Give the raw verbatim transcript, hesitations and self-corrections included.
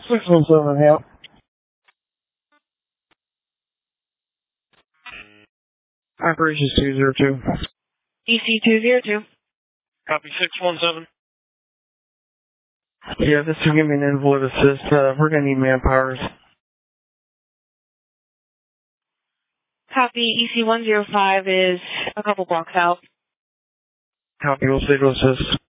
six one seven, help. Operations two zero two. E C two zero two. Copy six one seven. Yeah, this will give me an envelope assist. Uh, we're going to need manpowers. Copy. E C one zero five is a couple blocks out. Copy, we'll stay to assist.